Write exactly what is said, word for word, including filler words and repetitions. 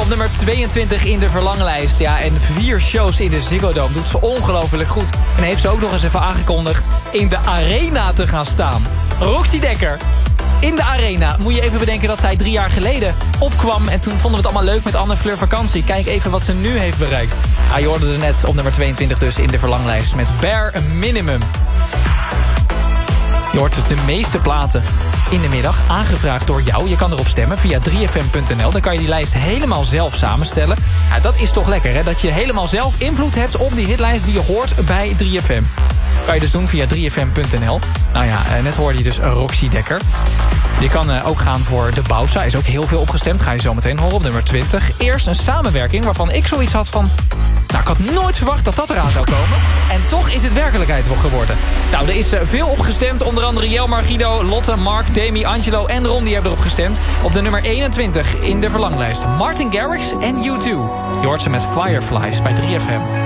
Op nummer tweeëntwintig in de verlanglijst. Ja, en vier shows in de Ziggo Dome. Doet ze ongelooflijk goed. En heeft ze ook nog eens even aangekondigd in de Arena te gaan staan. Roxy Dekker. In de Arena moet je even bedenken dat zij drie jaar geleden opkwam. En toen vonden we het allemaal leuk met Anne Fleur Vakantie. Kijk even wat ze nu heeft bereikt. Ah, je hoorde er net op nummer tweeëntwintig dus in de verlanglijst. Met Bare Minimum. Je hoort de meeste platen in de middag, aangevraagd door jou. Je kan erop stemmen via drie f m punt n l. Dan kan je die lijst helemaal zelf samenstellen. Ja, dat is toch lekker, hè? Dat je helemaal zelf invloed hebt op die hitlijst die je hoort bij drie f m. Kan je dus doen via drie f m punt n l. Nou ja, net hoorde je dus Roxy Dekker. Je kan ook gaan voor De Bouwsa. Is ook heel veel opgestemd. Ga je zo meteen horen op nummer twintig. Eerst een samenwerking waarvan ik zoiets had van... Nou, ik had nooit verwacht dat dat eraan zou komen. En toch is het werkelijkheid wel geworden. Nou, er is veel opgestemd. Onder andere Jelmar, Guido, Lotte, Mark, Demi, Angelo en Ron die hebben erop gestemd. Op de nummer eenentwintig in de verlanglijst. Martin Garrix en U twee. Je hoort ze met Fireflies bij drie f m.